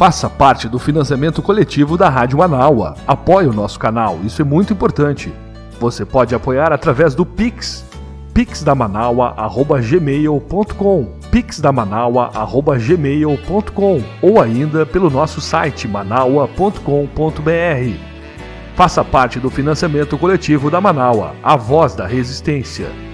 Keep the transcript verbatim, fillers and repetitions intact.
Faça parte do financiamento coletivo da Rádio Manaua. Apoie o nosso canal, isso é muito importante. Você pode apoiar através do Pix, pixdamanaua arroba gmail ponto com, pixdamanaua arroba gmail ponto com ou ainda pelo nosso site manaua ponto com ponto br. Faça parte do financiamento coletivo da Manaua, a voz da resistência.